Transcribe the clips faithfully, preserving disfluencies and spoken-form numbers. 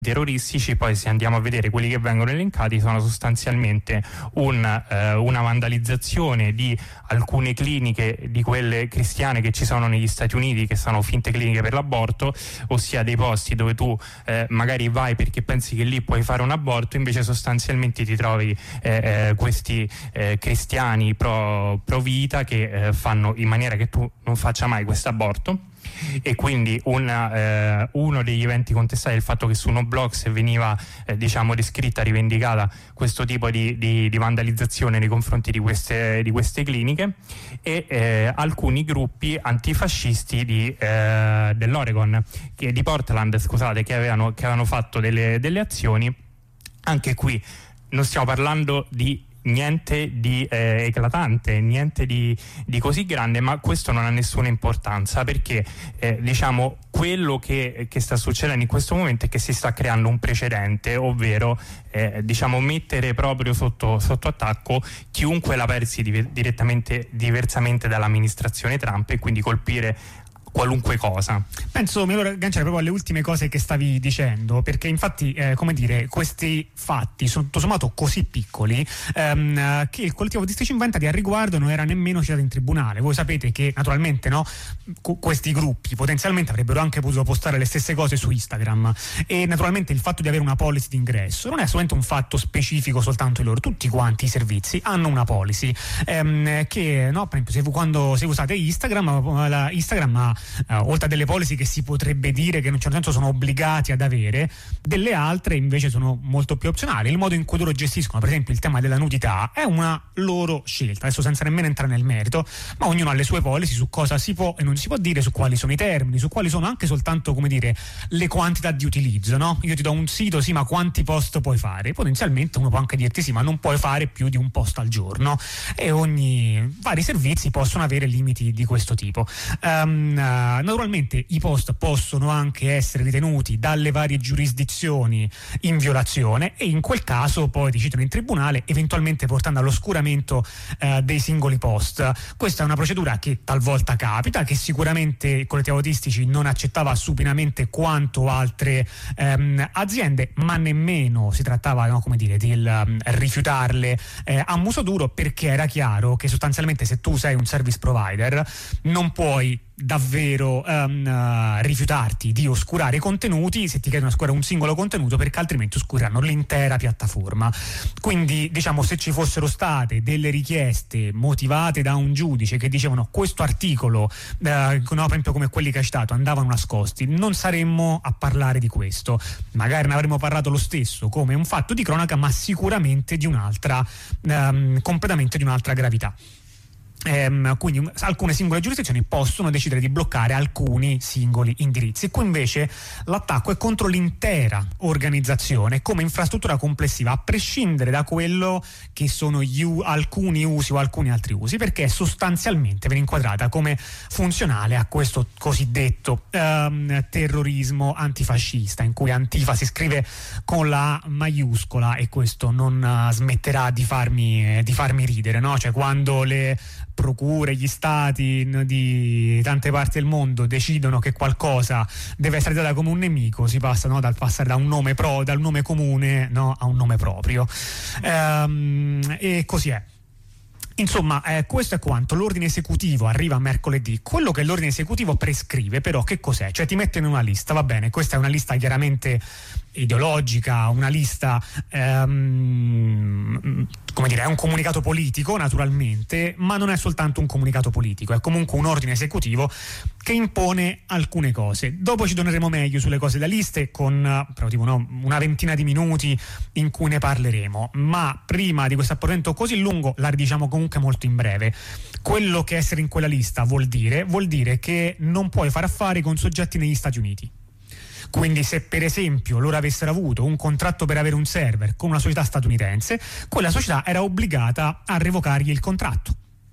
terroristici. Poi se andiamo a vedere quelli che vengono elencati sono sostanzialmente un, eh, una vandalizzazione di alcune cliniche, di quelle cristiane che ci sono negli Stati Uniti, che sono finte cliniche per l'aborto, ossia dei posti dove tu eh, magari vai perché pensi che lì puoi fare un aborto, invece sostanzialmente ti trovi eh, eh, questi eh, cristiani pro, pro vita che eh, fanno in maniera che tu non faccia mai questo aborto. E quindi una, eh, uno degli eventi contestati è il fatto che su Noblox veniva eh, diciamo descritta, rivendicata questo tipo di, di, di vandalizzazione nei confronti di queste, di queste cliniche, e eh, alcuni gruppi antifascisti di, eh, dell'Oregon, che, di Portland scusate, che avevano, che avevano fatto delle, delle azioni. Anche qui non stiamo parlando di niente di eh, eclatante, niente di, di così grande, ma questo non ha nessuna importanza, perché eh, diciamo quello che, che sta succedendo in questo momento è che si sta creando un precedente, ovvero eh, diciamo mettere proprio sotto, sotto attacco chiunque la pensi di, direttamente diversamente dall'amministrazione Trump, e quindi colpire qualunque cosa. Penso mi devo agganciare proprio alle ultime cose che stavi dicendo, perché infatti eh, come dire, questi fatti sono tutto sommato così piccoli ehm, che il collettivo autistici inventati a riguardo non era nemmeno citato in tribunale. Voi sapete che naturalmente no, co- questi gruppi potenzialmente avrebbero anche potuto postare le stesse cose su Instagram, e naturalmente il fatto di avere una policy d'ingresso non è solamente un fatto specifico soltanto di loro, tutti quanti i servizi hanno una policy ehm, che no, per esempio se, quando se usate Instagram, la Instagram ha Uh, oltre a delle policy che si potrebbe dire che in un certo senso sono obbligati ad avere, delle altre invece sono molto più opzionali. Il modo in cui loro gestiscono per esempio il tema della nudità è una loro scelta, adesso senza nemmeno entrare nel merito, ma ognuno ha le sue policy su cosa si può e non si può dire, su quali sono i termini, su quali sono anche soltanto, come dire, le quantità di utilizzo, no? Io ti do un sito, sì, ma quanti post puoi fare? Potenzialmente uno può anche dirti sì, ma non puoi fare più di un post al giorno, e ogni vari servizi possono avere limiti di questo tipo. Um, Naturalmente i post possono anche essere ritenuti dalle varie giurisdizioni in violazione, e in quel caso poi decidono in tribunale, eventualmente portando all'oscuramento eh, dei singoli post. Questa è una procedura che talvolta capita, che sicuramente il collettivo autistici non accettava supinamente quanto altre ehm, aziende, ma nemmeno si trattava, no, come dire, di um, rifiutarle eh, a muso duro, perché era chiaro che sostanzialmente se tu sei un service provider non puoi davvero um, uh, rifiutarti di oscurare i contenuti se ti chiedono di oscurare un singolo contenuto, perché altrimenti oscureranno l'intera piattaforma. Quindi diciamo, se ci fossero state delle richieste motivate da un giudice che dicevano questo articolo uh, no, per esempio come quelli che hai citato andavano nascosti, non saremmo a parlare di questo, magari ne avremmo parlato lo stesso come un fatto di cronaca, ma sicuramente di un'altra um, completamente di un'altra gravità. Ehm, quindi alcune singole giurisdizioni possono decidere di bloccare alcuni singoli indirizzi. Qui invece l'attacco è contro l'intera organizzazione come infrastruttura complessiva, a prescindere da quello che sono gli u- alcuni usi o alcuni altri usi, perché sostanzialmente viene inquadrata come funzionale a questo cosiddetto ehm, terrorismo antifascista, in cui Antifa si scrive con la A maiuscola, e questo non uh, smetterà di farmi, eh, di farmi ridere, no? Cioè, quando le procure, gli stati di tante parti del mondo decidono che qualcosa deve essere trattata come un nemico, si passa, no, dal passare da un nome pro, dal nome comune, no, a un nome proprio. Ehm, e così è. Insomma, eh, questo è quanto. L'ordine esecutivo arriva mercoledì. Quello che l'ordine esecutivo prescrive però che cos'è? Cioè ti mette in una lista, va bene, questa è una lista chiaramente ideologica, una lista ehm, come dire, è un comunicato politico naturalmente, ma non è soltanto un comunicato politico, è comunque un ordine esecutivo che impone alcune cose. Dopo ci torneremo meglio sulle cose da liste con però, tipo, no, una ventina di minuti in cui ne parleremo, ma prima di questo appuntamento così lungo la diciamo comunque molto in breve. Quello che essere in quella lista vuol dire vuol dire che non puoi fare affari con soggetti negli Stati Uniti. Quindi se per esempio loro avessero avuto un contratto per avere un server con una società statunitense, quella società era obbligata a revocargli il contratto.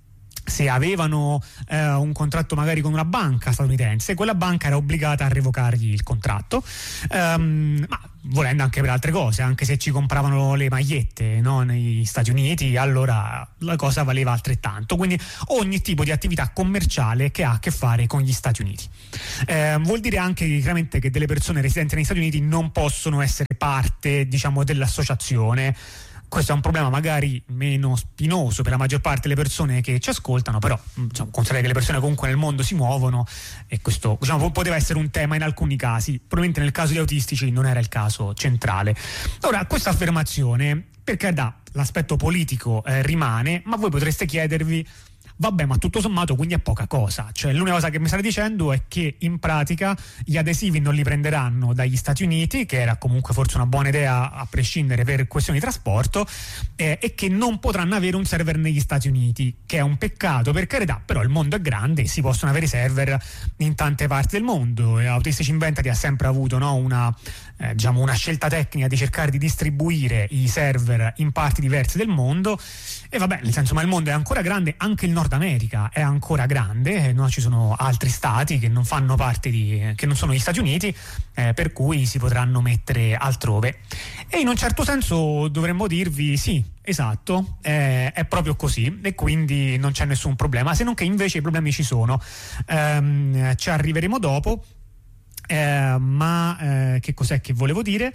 se avevano eh, un contratto magari con una banca statunitense, quella banca era obbligata a revocargli il contratto, um, ma volendo anche per altre cose, anche se ci compravano le magliette, no, negli Stati Uniti, allora la cosa valeva altrettanto. Quindi ogni tipo di attività commerciale che ha a che fare con gli Stati Uniti. Eh, vuol dire anche chiaramente che delle persone residenti negli Stati Uniti non possono essere parte, diciamo, dell'associazione. Questo è un problema magari meno spinoso per la maggior parte delle persone che ci ascoltano, però diciamo, considerare che le persone comunque nel mondo si muovono, e questo, diciamo, poteva essere un tema in alcuni casi. Probabilmente nel caso di autistici non era il caso centrale. Ora, questa affermazione, per carità, l'aspetto politico eh, rimane, ma voi potreste chiedervi: vabbè, ma tutto sommato quindi è poca cosa. Cioè, l'unica cosa che mi state dicendo è che in pratica gli adesivi non li prenderanno dagli Stati Uniti, che era comunque forse una buona idea a prescindere per questioni di trasporto, eh, e che non potranno avere un server negli Stati Uniti, che è un peccato, per carità, però il mondo è grande e si possono avere server in tante parti del mondo. E Autistici Inventati ha sempre avuto, no, una eh, diciamo una scelta tecnica di cercare di distribuire i server in parti diverse del mondo. E vabbè, nel senso, ma il mondo è ancora grande, anche il Nord America è ancora grande, no? Ci sono altri stati che non fanno parte di, che non sono gli Stati Uniti, eh, per cui si potranno mettere altrove. E in un certo senso dovremmo dirvi sì, esatto, eh, è proprio così, e quindi non c'è nessun problema, se non che invece i problemi ci sono. Ehm, ci arriveremo dopo, eh, ma eh, che cos'è che volevo dire?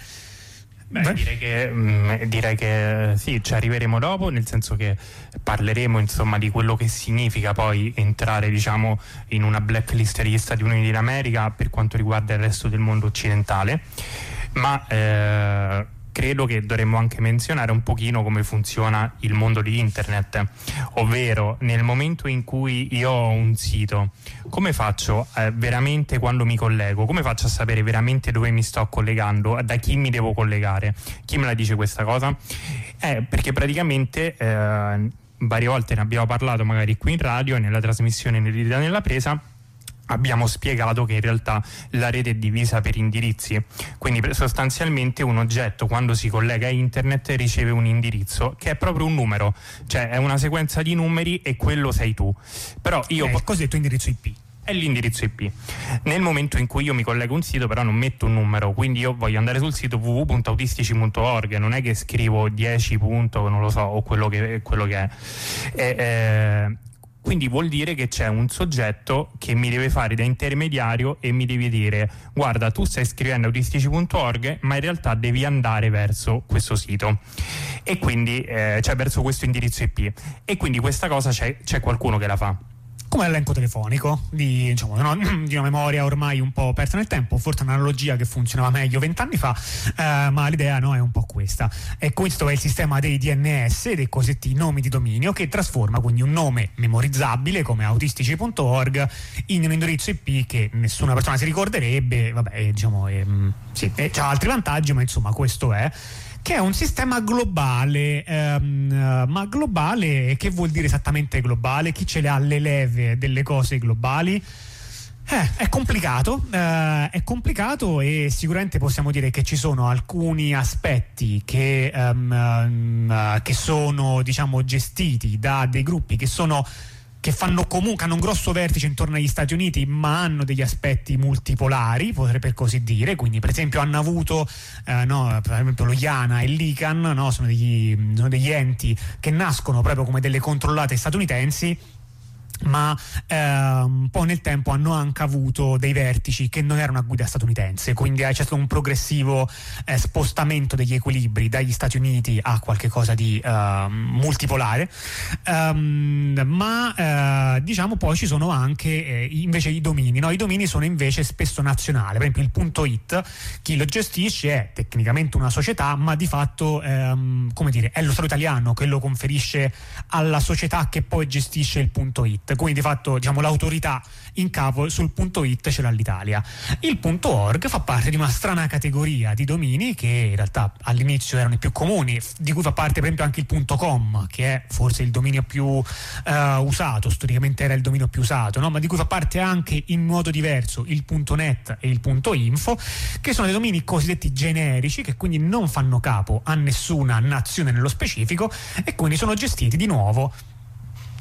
Beh, direi che, mh, direi che sì, ci arriveremo dopo, nel senso che parleremo insomma di quello che significa poi entrare, diciamo, in una blacklist degli Stati Uniti d'America per quanto riguarda il resto del mondo occidentale, ma eh, credo che dovremmo anche menzionare un pochino come funziona il mondo di internet, ovvero nel momento in cui io ho un sito, come faccio eh, veramente quando mi collego, come faccio a sapere veramente dove mi sto collegando, da chi mi devo collegare? Chi me la dice questa cosa? Eh, perché praticamente eh, varie volte ne abbiamo parlato magari qui in radio e nella trasmissione Nell'idea nella presa abbiamo spiegato che in realtà la rete è divisa per indirizzi, quindi sostanzialmente un oggetto quando si collega a internet riceve un indirizzo che è proprio un numero, cioè è una sequenza di numeri e quello sei tu. Però io eh, cos'è il tuo indirizzo I P? È l'indirizzo I P. Nel momento in cui io mi collego a un sito, però non metto un numero, quindi io voglio andare sul sito w w w punto autistici punto org, non è che scrivo dieci punto, non lo so, o quello che, quello che è. E, eh, quindi vuol dire che c'è un soggetto che mi deve fare da intermediario e mi deve dire: guarda, tu stai scrivendo autistici punto org, ma in realtà devi andare verso questo sito, e quindi eh, cioè verso questo indirizzo I P, e quindi questa cosa c'è, c'è qualcuno che la fa. Come l'elenco telefonico di, diciamo, no, di una memoria ormai un po' persa nel tempo, forse un'analogia che funzionava meglio vent'anni fa, eh, ma l'idea, no, è un po' questa. E questo è il sistema dei D N S, dei cosiddetti nomi di dominio, che trasforma quindi un nome memorizzabile come autistici punto org in un indirizzo I P che nessuna persona si ricorderebbe. Vabbè, diciamo, eh, sì, eh, c'ha altri vantaggi, ma insomma questo è, che è un sistema globale, ehm, ma globale, che vuol dire esattamente globale? Chi ce le ha le leve delle cose globali? Eh, è complicato, eh, è complicato e sicuramente possiamo dire che ci sono alcuni aspetti che, um, uh, che sono, diciamo, gestiti da dei gruppi che sono che fanno comunque, hanno un grosso vertice intorno agli Stati Uniti, ma hanno degli aspetti multipolari, potrei per così dire. Quindi per esempio hanno avuto eh, no, per esempio lo IANA e l'I C A N, no, sono, degli, sono degli enti che nascono proprio come delle controllate statunitensi, ma eh, un po' nel tempo hanno anche avuto dei vertici che non erano a guida statunitense, quindi c'è stato un progressivo eh, spostamento degli equilibri dagli Stati Uniti a qualche cosa di eh, multipolare, um, ma eh, diciamo poi ci sono anche eh, invece i domini, no? I domini sono invece spesso nazionali. Per esempio il punto .it, chi lo gestisce è tecnicamente una società, ma di fatto ehm, come dire, è lo Stato italiano che lo conferisce alla società che poi gestisce il punto .it. Quindi di fatto, diciamo, l'autorità in capo sul punto .it ce l'ha l'Italia. Il punto .org fa parte di una strana categoria di domini che in realtà all'inizio erano i più comuni, di cui fa parte per esempio anche il punto .com, che è forse il dominio più uh, usato, storicamente era il dominio più usato, no? Ma di cui fa parte anche in modo diverso il punto .net e il punto .info, che sono dei domini cosiddetti generici, che quindi non fanno capo a nessuna nazione nello specifico e quindi sono gestiti di nuovo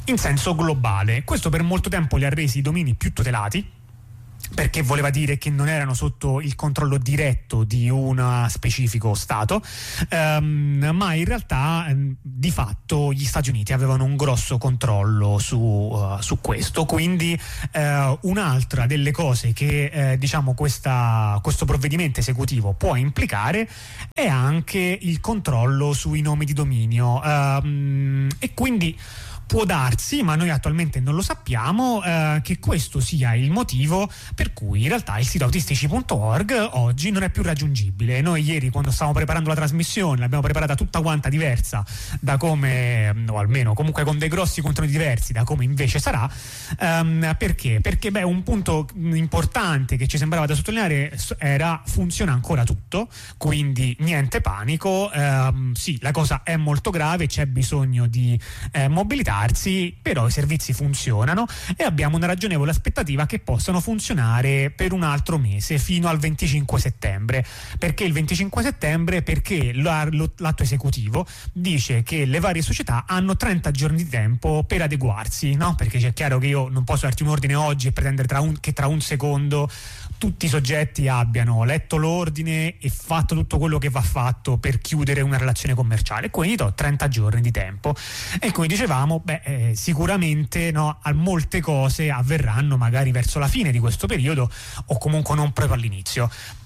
in senso globale. Questo per molto tempo li ha resi i domini più tutelati, perché voleva dire che non erano sotto il controllo diretto di un specifico Stato, ehm, ma in realtà ehm, di fatto gli Stati Uniti avevano un grosso controllo su, uh, su questo. Quindi eh, un'altra delle cose che eh, diciamo questa, questo provvedimento esecutivo può implicare è anche il controllo sui nomi di dominio, ehm, e quindi può darsi, ma noi attualmente non lo sappiamo, eh, che questo sia il motivo per cui in realtà il sito autistici punto org oggi non è più raggiungibile. Noi ieri, quando stavamo preparando la trasmissione, l'abbiamo preparata tutta quanta diversa da come, o almeno comunque con dei grossi contenuti diversi da come invece sarà. Um, perché? Perché beh, un punto importante che ci sembrava da sottolineare era: funziona ancora tutto, quindi niente panico. Um, sì, la cosa è molto grave, c'è bisogno di eh, mobilità, però i servizi funzionano e abbiamo una ragionevole aspettativa che possano funzionare per un altro mese, fino al venticinque settembre. Perché il venticinque settembre? Perché l'atto esecutivo dice che le varie società hanno trenta giorni di tempo per adeguarsi, no? Perché c'è chiaro che io non posso darti un ordine oggi e pretendere tra un, che tra un secondo tutti i soggetti abbiano letto l'ordine e fatto tutto quello che va fatto per chiudere una relazione commerciale. Quindi do trenta giorni di tempo. E come dicevamo, beh, eh, sicuramente no, molte cose avverranno magari verso la fine di questo periodo o comunque non proprio all'inizio.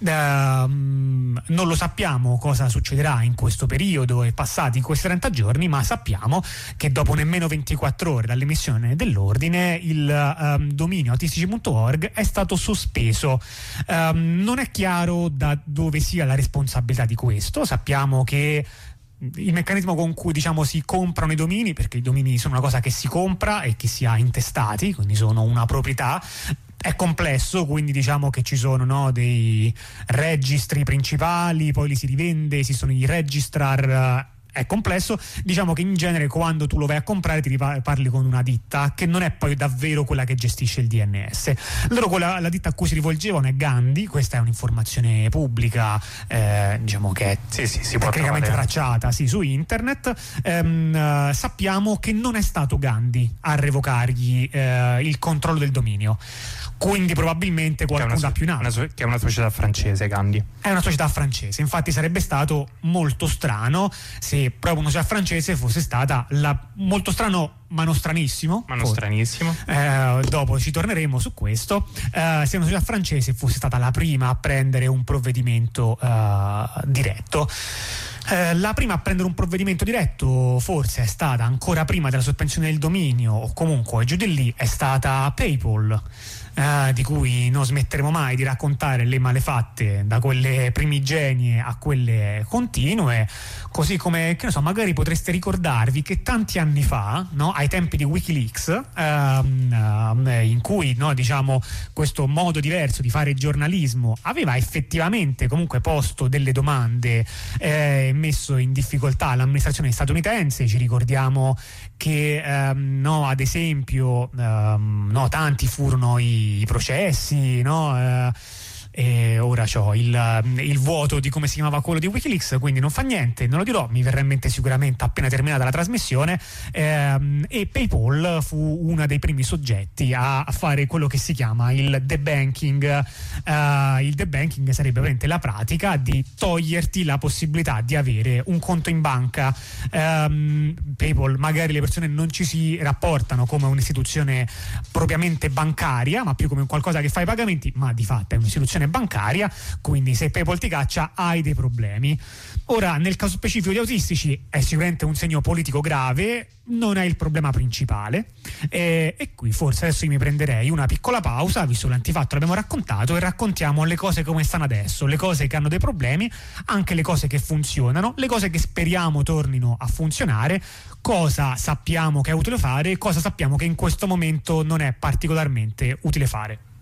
Ehm, non lo sappiamo cosa succederà in questo periodo e passati questi trenta giorni, ma sappiamo che dopo nemmeno ventiquattro ore dall'emissione dell'ordine il ehm, dominio autistici punto org è stato sospeso. Um, non è chiaro da dove sia la responsabilità di questo. Sappiamo che il meccanismo con cui diciamo si comprano i domini, perché i domini sono una cosa che si compra e che si ha intestati, quindi sono una proprietà, è complesso, quindi diciamo che ci sono no, dei registri principali, poi li si rivende, esistono i registrar. È complesso, diciamo che in genere quando tu lo vai a comprare ti parli con una ditta che non è poi davvero quella che gestisce il D N S. Loro quella, la ditta a cui si rivolgevano è Gandhi, questa è un'informazione pubblica, eh, diciamo che è sì, sì, si tecnicamente può tracciata sì, su internet. Ehm, sappiamo che non è stato Gandhi a revocargli eh, il controllo del dominio. Quindi probabilmente qualcuno da più in alto. Che è una società francese, Gandhi. È una società francese, infatti sarebbe stato molto strano se proprio una società francese fosse stata la, molto strano ma non stranissimo, ma non stranissimo. Eh, dopo ci torneremo su questo. Eh, se una società francese fosse stata la prima a prendere un provvedimento eh, diretto. Eh, la prima a prendere un provvedimento diretto forse è stata, ancora prima della sospensione del dominio o comunque giù di lì, è stata PayPal, eh, di cui non smetteremo mai di raccontare le malefatte, da quelle primigenie a quelle continue. Così come, che ne so, magari potreste ricordarvi che tanti anni fa, no, ai tempi di WikiLeaks, ehm, in cui no, diciamo questo modo diverso di fare giornalismo aveva effettivamente comunque posto delle domande, eh, messo in difficoltà l'amministrazione statunitense. Ci ricordiamo che ehm, no, ad esempio ehm, no, tanti furono i, i processi, no, eh, e ora c'ho il, il vuoto di come si chiamava quello di WikiLeaks, quindi non fa niente, non lo dirò, mi verrà in mente sicuramente appena terminata la trasmissione. ehm, e PayPal fu uno dei primi soggetti a, a fare quello che si chiama il debanking. Uh, il debanking sarebbe veramente la pratica di toglierti la possibilità di avere un conto in banca. um, PayPal, magari le persone non ci si rapportano come un'istituzione propriamente bancaria, ma più come qualcosa che fa i pagamenti, ma di fatto è un'istituzione bancaria, quindi se PayPal ti caccia hai dei problemi. Ora, nel caso specifico di autistici è sicuramente un segno politico grave, non è il problema principale, e, e qui forse adesso io mi prenderei una piccola pausa, visto l'antifatto l'abbiamo raccontato, e raccontiamo le cose come stanno adesso, le cose che hanno dei problemi, anche le cose che funzionano, le cose che speriamo tornino a funzionare, cosa sappiamo che è utile fare, cosa sappiamo che in questo momento non è particolarmente utile fare.